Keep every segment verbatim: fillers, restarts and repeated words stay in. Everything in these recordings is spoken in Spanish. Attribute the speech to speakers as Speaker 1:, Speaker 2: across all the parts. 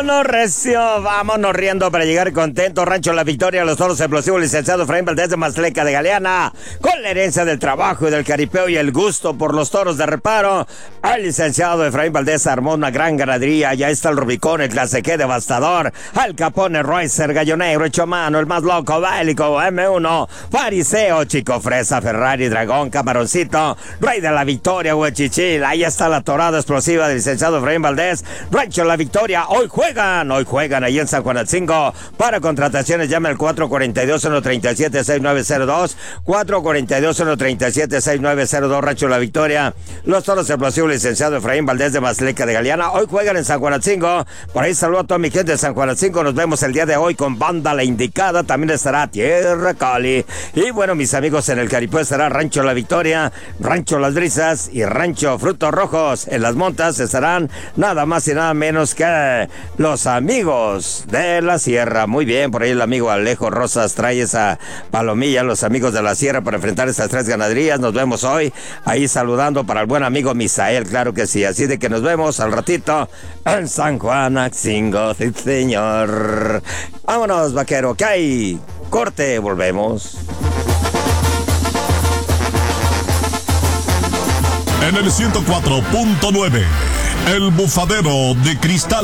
Speaker 1: Vámonos recio, vámonos riendo para llegar contento. Rancho La Victoria, los toros explosivos, licenciado Efraín Valdés de Mazleca de Galeana, con la herencia del trabajo y del caripeo y el gusto por los toros de reparo. El licenciado Efraín Valdés armó una gran ganadería. Ya está el Rubicón, el Clase G devastador, Al Capone, Roycer, Gallo Negro, Hecho Mano, el más loco, Bélico, eme uno, Fariseo, Chico Fresa, Ferrari, Dragón, Camaroncito, Rey de la Victoria, Huachichil. Ahí está la torada explosiva del licenciado Efraín Valdés. Rancho La Victoria, hoy juegan, hoy juegan ahí en San Juanatzingo. Para contrataciones llame al cuatro cuatro dos, uno tres siete, seis nueve cero dos, cuatro cuatro dos, uno tres siete, seis nueve cero dos, Rancho La Victoria. Los toros explosivos, licenciado Efraín Valdés de Mazleca de Galeana, hoy juegan en San Juanatzingo. Por ahí saludo a toda mi gente de San Juanatzingo. Nos vemos el día de hoy con banda La Indicada. También estará Tierra Cali. Y bueno, mis amigos, en el Caripó estará Rancho La Victoria, Rancho Las Brisas y Rancho Frutos Rojos. En las montas estarán nada más y nada menos que los amigos de la Sierra. Muy bien, por ahí el amigo Alejo Rosas trae esa palomilla, los amigos de la Sierra, para enfrentar estas tres ganaderías. Nos vemos hoy ahí saludando para el buen amigo Misael, claro que sí. Así de que nos vemos al ratito en San Juanatzingo, sí señor. Vámonos, vaquero, que hay corte, volvemos.
Speaker 2: En el ciento cuatro punto nueve, El Bufadero de Cristal.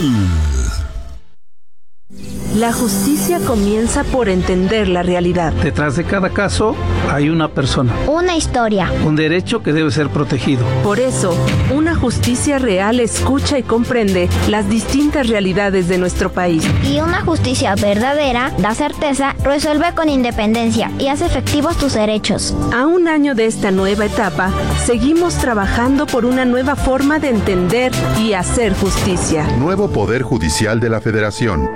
Speaker 3: La justicia comienza por entender la realidad.
Speaker 4: Detrás de cada caso hay una persona.
Speaker 5: Una historia.
Speaker 4: Un derecho que debe ser protegido.
Speaker 3: Por eso, una justicia real escucha y comprende las distintas realidades de nuestro país.
Speaker 5: Y una justicia verdadera da certeza, resuelve con independencia y hace efectivos tus derechos.
Speaker 3: A un año de esta nueva etapa, seguimos trabajando por una nueva forma de entender y hacer justicia.
Speaker 6: Nuevo Poder Judicial de la Federación.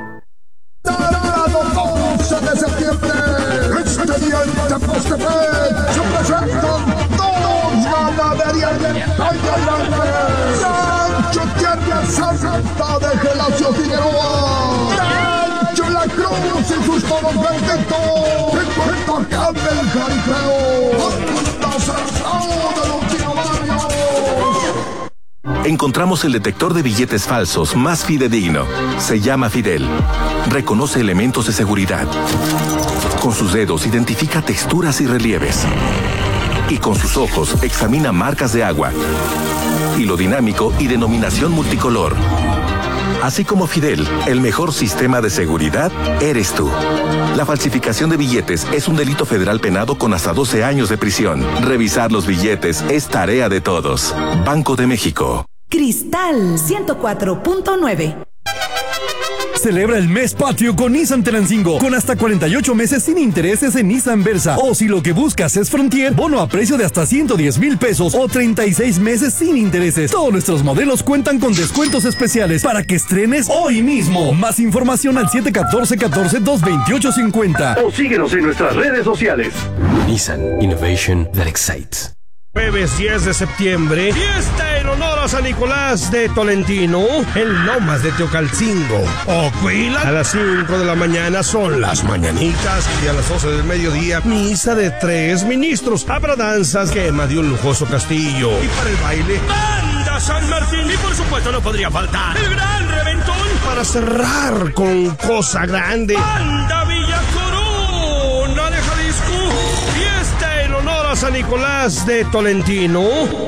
Speaker 7: doce de septiembre, este día en Tepoztlán se presentan dos ganaderías de talla grande. Rancho Tierra Santa de Gelacio Figueroa, Rancho La Cruz y sus toros benditos, intocable el caripeo, hasta cerrado de los tirabarios.
Speaker 8: Encontramos el detector de billetes falsos más fidedigno. Se llama Fidel. Reconoce elementos de seguridad. Con sus dedos identifica texturas y relieves. Y con sus ojos examina marcas de agua, hilo dinámico y denominación multicolor. Así como Fidel, el mejor sistema de seguridad eres tú. La falsificación de billetes es un delito federal penado con hasta doce años de prisión. Revisar los billetes es tarea de todos. Banco de México.
Speaker 9: Cristal ciento cuatro punto nueve.
Speaker 10: Celebra el mes patrio con Nissan Tenancingo, con hasta cuarenta y ocho meses sin intereses en Nissan Versa. O si lo que buscas es Frontier, bono a precio de hasta ciento diez mil pesos o treinta y seis meses sin intereses. Todos nuestros modelos cuentan con descuentos especiales para que estrenes hoy mismo. Más información al siete uno cuatro, uno cuatro, dos dos ocho cinco cero.
Speaker 11: O síguenos en nuestras redes sociales.
Speaker 12: Nissan Innovation that excites.
Speaker 13: Jueves diez de septiembre, fiesta en honor a San Nicolás de Tolentino en Lomas de Teocalcingo. Ocuila, a las cinco de la mañana son las mañanitas y a las doce del mediodía misa de tres ministros. Habrá danzas, quema de un lujoso castillo y para el baile Banda San Martín y por supuesto no podría faltar el gran reventón para cerrar con cosa grande. Banda Villa Corona de Jalisco. Fiesta en honor a San Nicolás de Tolentino.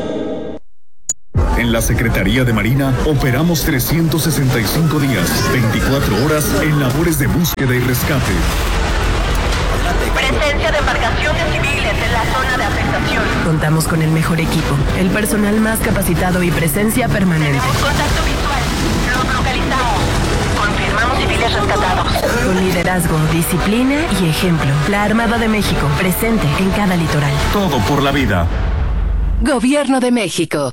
Speaker 14: En la Secretaría de Marina operamos trescientos sesenta y cinco días, veinticuatro horas en labores de búsqueda y rescate.
Speaker 15: Presencia de embarcaciones civiles en la zona de afectación.
Speaker 16: Contamos con el mejor equipo, el personal más capacitado y presencia permanente.
Speaker 15: Tenemos contacto visual. Los localizamos. Confirmamos civiles rescatados.
Speaker 16: Con liderazgo, disciplina y ejemplo. La Armada de México, presente en cada litoral.
Speaker 14: Todo por la vida.
Speaker 16: Gobierno de México.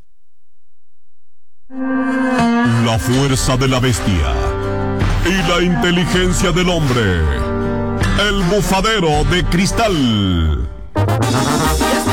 Speaker 2: La fuerza de la bestia y la inteligencia del hombre. El Bufadero de Cristal.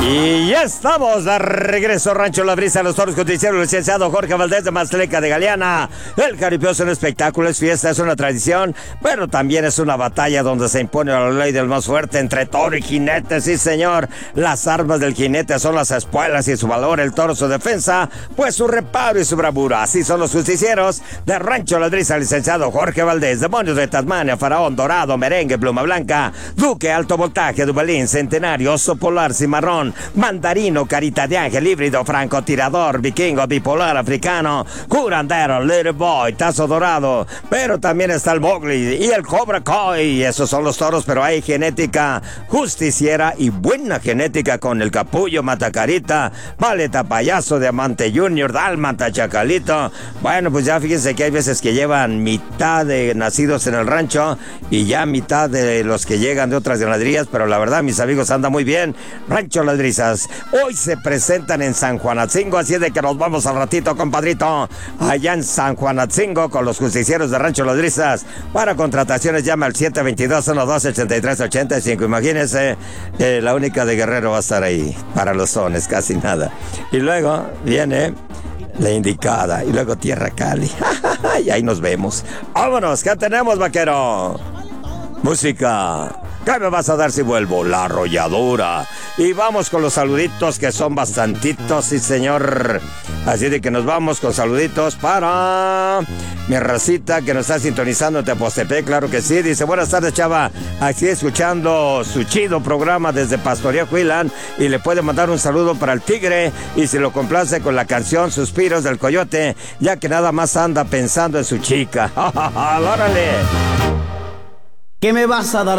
Speaker 1: Y ya estamos de regreso, Rancho La Brisa, los toros justicieros, el licenciado Jorge Valdés de Maztleca de Galeana. El jaripeo es un espectáculo, es fiesta, es una tradición, pero también es una batalla donde se impone la ley del más fuerte entre toro y jinete, sí señor. Las armas del jinete son las espuelas y su valor, el toro su defensa, pues su reparo y su bravura. Así son los justicieros de Rancho La Brisa, el licenciado Jorge Valdés, demonios de Tasmania, faraón, dorado, merengue, pluma blanca, duque, alto voltaje, dubalín, centenario, oso polar, cimarrón, mandarino, carita de ángel, híbrido, francotirador, vikingo, bipolar, africano, curandero, little boy, tazo dorado, pero también está el Mowgli y el Cobra Koi. Esos son los toros, pero hay genética justiciera y buena genética con el capullo, matacarita, paleta, payaso, diamante junior, dálmata, chacalito. Bueno, pues ya fíjense que hay veces que llevan mitad de nacidos en el rancho y ya mitad de los que llegan de otras ganaderías, pero la verdad, mis amigos, anda muy bien. Rancho Las Brisas hoy se presentan en San Juanatzingo, así es de que nos vamos al ratito, compadrito, allá en San Juanatzingo con los justicieros de Rancho Las Brisas. Para contrataciones llama al siete dos dos, uno dos, ocho tres ocho cinco. Imagínense, eh, la única de Guerrero va a estar ahí para los sones, casi nada. Y luego viene la indicada y luego Tierra Cali. Y ahí nos vemos. Vámonos, ¿qué tenemos, vaquero? Música. ¿Qué me vas a dar si vuelvo? La arrolladora. Y vamos con los saluditos, que son bastantitos, sí señor. Así de que nos vamos con saluditos para mi racita que nos está sintonizando en Tepoztepec, claro que sí. Dice, buenas tardes, chava, aquí escuchando su chido programa desde Pastoría Huilan, y le puede mandar un saludo para el tigre, y si lo complace con la canción Suspiros del Coyote, ya que nada más anda pensando en su chica. ¡Órale!
Speaker 17: ¿Qué me vas a dar